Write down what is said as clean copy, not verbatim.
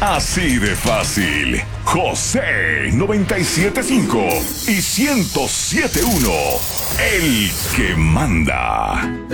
Así de fácil. José 975 y 107.1. El que manda.